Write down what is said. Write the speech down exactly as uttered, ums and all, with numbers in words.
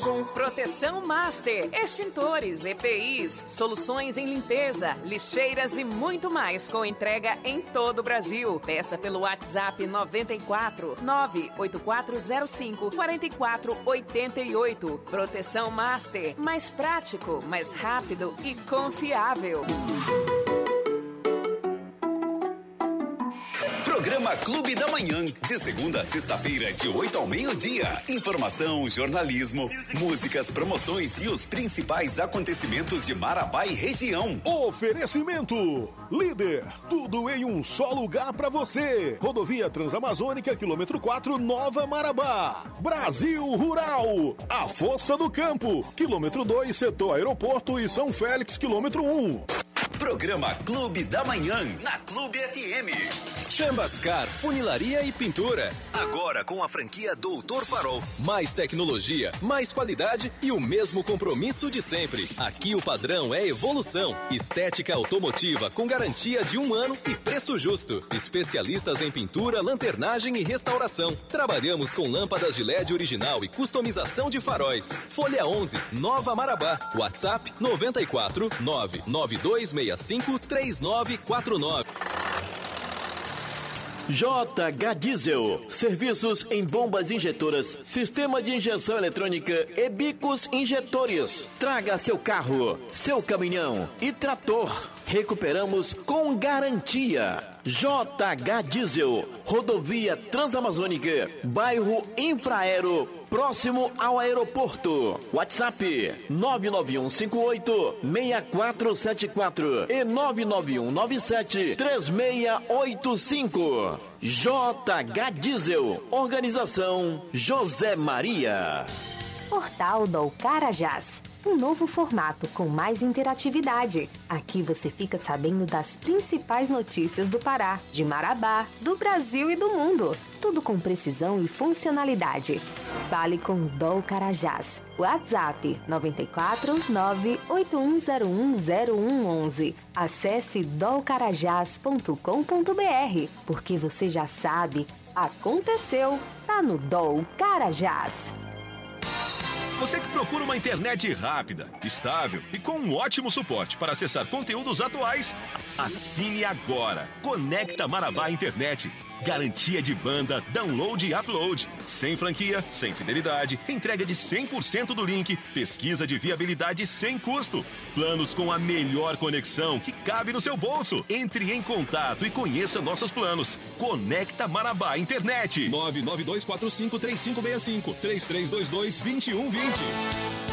Proteção. Proteção Master, extintores, E P Is, soluções em limpeza, lixeiras e muito mais com entrega em todo o Brasil. Peça pelo WhatsApp noventa e quatro, nove oito quatro zero cinco, quatro quatro oito oito. Proteção Master, mais prático, mais rápido e confiável. Programa Clube da Manhã, de segunda a sexta-feira, de oito ao meio-dia. Informação, jornalismo, músicas, promoções e os principais acontecimentos de Marabá e região. Oferecimento Líder, tudo em um só lugar pra você. Rodovia Transamazônica, quilômetro quatro, Nova Marabá. Brasil Rural, a Força do Campo, quilômetro dois, setor aeroporto e São Félix, quilômetro um. Programa Clube da Manhã, na Clube F M. Chambascar, funilaria e pintura. Agora com a franquia Doutor Farol. Mais tecnologia, mais qualidade e o mesmo compromisso de sempre. Aqui o padrão é evolução. Estética automotiva com garantia de um ano e preço justo. Especialistas em pintura, lanternagem e restauração. Trabalhamos com lâmpadas de L E D original e customização de faróis. Folha onze, Nova Marabá. WhatsApp noventa e quatro, nove nove dois seis cinco, três nove quatro nove. J H Diesel, serviços em bombas injetoras, sistema de injeção eletrônica e bicos injetores. Traga seu carro, seu caminhão e trator. Recuperamos com garantia. J H Diesel, rodovia Transamazônica, bairro Infraero, próximo ao aeroporto. WhatsApp nove nove um cinco oito, seis quatro sete quatro e nove nove um nove sete, três seis oito cinco. J H Diesel, organização José Maria. Portal do Carajás. Um novo formato com mais interatividade. Aqui você fica sabendo das principais notícias do Pará, de Marabá, do Brasil e do mundo. Tudo com precisão e funcionalidade. Fale com o D O Carajás. WhatsApp nove quatro, nove oito um zero um zero um um um. Acesse dolcarajás ponto com ponto b r, porque você já sabe, aconteceu, tá no D O Carajás. Você que procura uma internet rápida, estável e com um ótimo suporte para acessar conteúdos atuais, assine agora. Conecta Marabá Internet. Garantia de banda, download e upload. Sem franquia, sem fidelidade, entrega de cem por cento do link, pesquisa de viabilidade sem custo. Planos com a melhor conexão que cabe no seu bolso. Entre em contato e conheça nossos planos. Conecta Marabá Internet. nove nove dois quatro cinco, três cinco seis cinco, três três dois dois, dois um dois zero.